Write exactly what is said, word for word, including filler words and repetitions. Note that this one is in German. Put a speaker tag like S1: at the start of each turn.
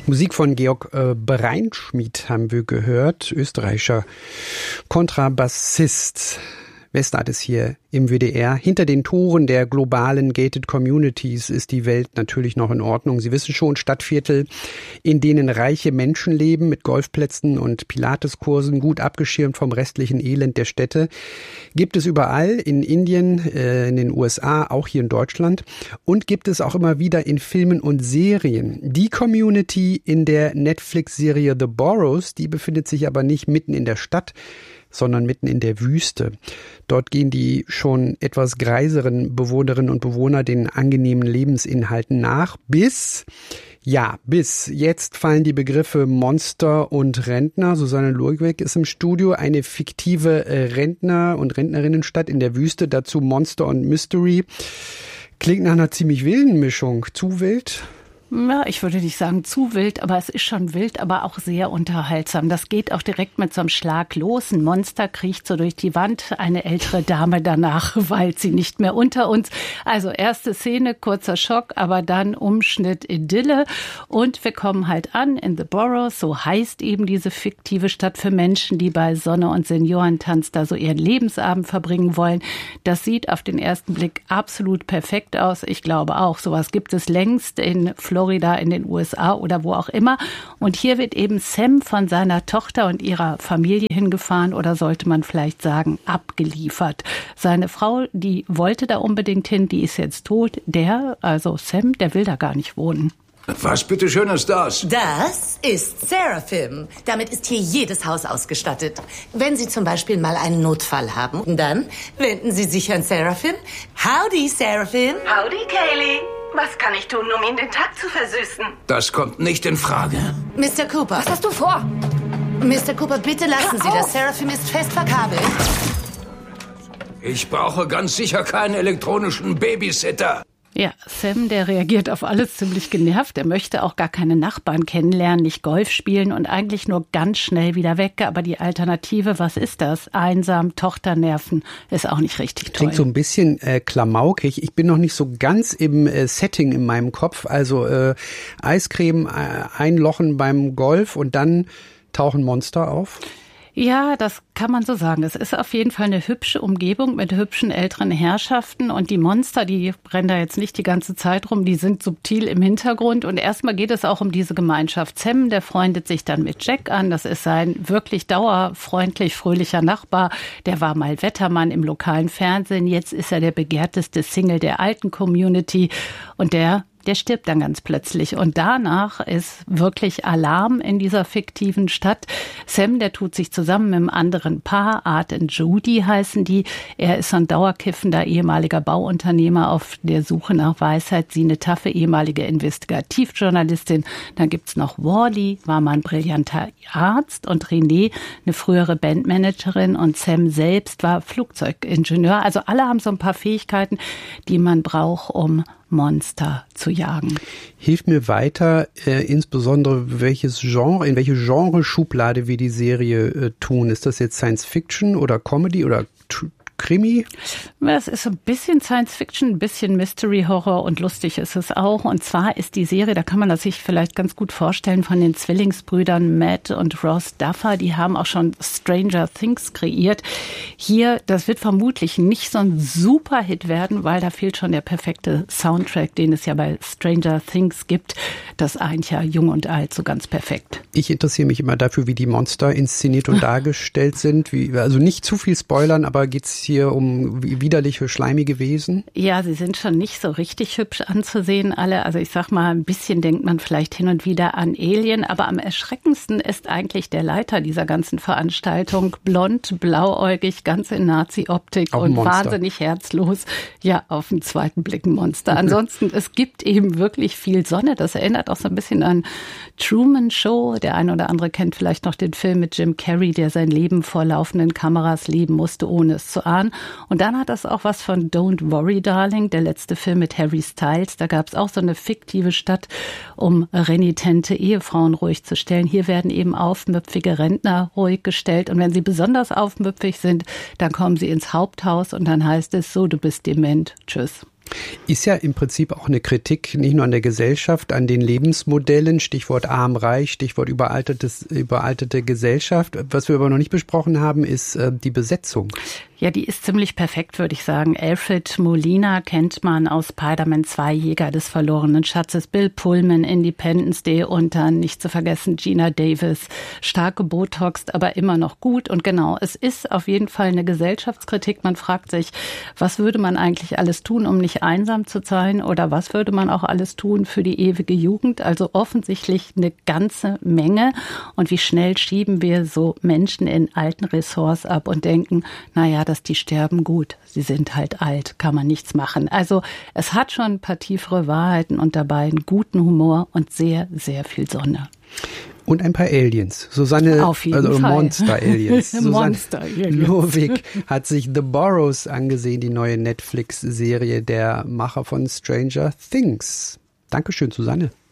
S1: Musik von Georg äh, Breinschmidt haben wir gehört, österreichischer Kontrabassist. Westart ist hier im W D R. Hinter den Toren der globalen Gated Communities ist die Welt natürlich noch in Ordnung. Sie wissen schon, Stadtviertel, in denen reiche Menschen leben, mit Golfplätzen und Pilateskursen, gut abgeschirmt vom restlichen Elend der Städte, gibt es überall in Indien, äh, in den U S A, auch hier in Deutschland, und gibt es auch immer wieder in Filmen und Serien. Die Community in der Netflix-Serie The Boroughs, die befindet sich aber nicht mitten in der Stadt, sondern mitten in der Wüste. Dort gehen die schon etwas greiseren Bewohnerinnen und Bewohner den angenehmen Lebensinhalten nach, bis, ja, bis jetzt fallen die Begriffe Monster und Rentner. Susanne Lurgweg ist im Studio, eine fiktive Rentner- und Rentnerinnenstadt in der Wüste, dazu Monster und Mystery. Klingt nach einer ziemlich wilden Mischung. Zu wild?
S2: Ja, ich würde nicht sagen zu wild, aber es ist schon wild, aber auch sehr unterhaltsam. Das geht auch direkt mit so einem Schlag los. Ein Monster kriecht so durch die Wand, eine ältere Dame danach weilt sie nicht mehr unter uns. Also erste Szene, kurzer Schock, aber dann Umschnitt Idylle. Und wir kommen halt an in The Boroughs, so heißt eben diese fiktive Stadt für Menschen, die bei Sonne und Seniorentanz da so ihren Lebensabend verbringen wollen. Das sieht auf den ersten Blick absolut perfekt aus. Ich glaube auch, sowas gibt es längst in Florida. Florida, in den U S A oder wo auch immer. Und hier wird eben Sam von seiner Tochter und ihrer Familie hingefahren oder sollte man vielleicht sagen, abgeliefert. Seine Frau, die wollte da unbedingt hin, die ist jetzt tot. Der, also Sam, der will da gar nicht wohnen.
S3: Was bitteschön ist das?
S4: Das ist Seraphim. Damit ist hier jedes Haus ausgestattet. Wenn Sie zum Beispiel mal einen Notfall haben, dann wenden Sie sich an Seraphim. Howdy, Seraphim.
S5: Howdy, Kaylee. Was kann ich tun, um Ihnen den Tag zu versüßen?
S3: Das kommt nicht in Frage.
S4: Mister Cooper.
S6: Was hast du vor?
S4: Mister Cooper, bitte lassen
S6: Hör
S4: Sie
S6: auf.
S4: das. Seraphim ist fest verkabelt.
S3: Ich brauche ganz sicher keinen elektronischen Babysitter.
S2: Ja, Sam, der reagiert auf alles ziemlich genervt. Er möchte auch gar keine Nachbarn kennenlernen, nicht Golf spielen und eigentlich nur ganz schnell wieder weg. Aber die Alternative, was ist das? Einsam, Tochternerven, ist auch nicht richtig toll.
S1: Klingt so ein bisschen äh, klamaukig. Ich bin noch nicht so ganz im äh, Setting in meinem Kopf. Also äh, Eiscreme äh, einlochen beim Golf und dann tauchen Monster auf.
S2: Ja, das kann man so sagen. Es ist auf jeden Fall eine hübsche Umgebung mit hübschen älteren Herrschaften und die Monster, die rennen da jetzt nicht die ganze Zeit rum, die sind subtil im Hintergrund und erstmal geht es auch um diese Gemeinschaft. Sam, der freundet sich dann mit Jack an, das ist sein wirklich dauerfreundlich, fröhlicher Nachbar, der war mal Wettermann im lokalen Fernsehen, jetzt ist er der begehrteste Single der alten Community und der Der stirbt dann ganz plötzlich. Und danach ist wirklich Alarm in dieser fiktiven Stadt. Sam, der tut sich zusammen mit einem anderen Paar, Art und Judy heißen die. Er ist ein dauerkiffender ehemaliger Bauunternehmer auf der Suche nach Weisheit. Sie eine taffe ehemalige Investigativjournalistin. Dann gibt's noch Wally, war mal ein brillanter Arzt. Und Renee, eine frühere Bandmanagerin. Und Sam selbst war Flugzeugingenieur. Also alle haben so ein paar Fähigkeiten, die man braucht, um Monster zu jagen.
S1: Hilft mir weiter, äh, insbesondere welches Genre, in welche Genre-Schublade wir die Serie äh, tun. Ist das jetzt Science Fiction oder Comedy oder Tr- Krimi?
S2: Es ist so ein bisschen Science-Fiction, ein bisschen Mystery-Horror und lustig ist es auch. Und zwar ist die Serie, da kann man das sich vielleicht ganz gut vorstellen, von den Zwillingsbrüdern Matt und Ross Duffer. Die haben auch schon Stranger Things kreiert. Hier, das wird vermutlich nicht so ein Super-Hit werden, weil da fehlt schon der perfekte Soundtrack, den es ja bei Stranger Things gibt. Das eint ja jung und alt so ganz perfekt.
S1: Ich interessiere mich immer dafür, wie die Monster inszeniert und dargestellt sind. Wie, also nicht zu viel spoilern, aber geht's hier um widerliche, schleimige Wesen?
S2: Ja, sie sind schon nicht so richtig hübsch anzusehen, alle. Also ich sag mal, ein bisschen denkt man vielleicht hin und wieder an Alien, aber am erschreckendsten ist eigentlich der Leiter dieser ganzen Veranstaltung. Blond, blauäugig, ganz in Nazi-Optik und wahnsinnig herzlos. Ja, auf den zweiten Blick ein Monster. Ansonsten, es gibt eben wirklich viel Sonne. Das erinnert auch so ein bisschen an Truman Show. Der eine oder andere kennt vielleicht noch den Film mit Jim Carrey, der sein Leben vor laufenden Kameras leben musste, ohne es zu ahnen. Und dann hat das auch was von Don't Worry, Darling, der letzte Film mit Harry Styles. Da gab es auch so eine fiktive Stadt, um renitente Ehefrauen ruhig zu stellen. Hier werden eben aufmüpfige Rentner ruhig gestellt. Und wenn sie besonders aufmüpfig sind, dann kommen sie ins Haupthaus und dann heißt es so, du bist dement, tschüss.
S1: Ist ja im Prinzip auch eine Kritik nicht nur an der Gesellschaft, an den Lebensmodellen, Stichwort arm-reich, Stichwort überaltertes, überalterte Gesellschaft. Was wir aber noch nicht besprochen haben, ist äh, die Besetzung.
S2: Ja, die ist ziemlich perfekt, würde ich sagen. Alfred Molina kennt man aus Spider-Man zwei, Jäger des verlorenen Schatzes, Bill Pullman, Independence Day und dann nicht zu vergessen Gina Davis. Stark gebotoxt, aber immer noch gut. Und genau, es ist auf jeden Fall eine Gesellschaftskritik. Man fragt sich, was würde man eigentlich alles tun, um nicht einsam zu sein? Oder was würde man auch alles tun für die ewige Jugend? Also offensichtlich eine ganze Menge. Und wie schnell schieben wir so Menschen in alten Ressorts ab und denken, naja, dass die sterben, gut, sie sind halt alt, kann man nichts machen. Also es hat schon ein paar tiefere Wahrheiten und dabei einen guten Humor und sehr, sehr viel Sonne.
S1: Und ein paar Aliens. Susanne,
S2: Auf jeden
S1: also
S2: Fall.
S1: Monster-Aliens.
S2: Monster-Aliens.
S1: Lovick hat sich The Burrows angesehen, die neue Netflix-Serie der Macher von Stranger Things. Dankeschön, Susanne.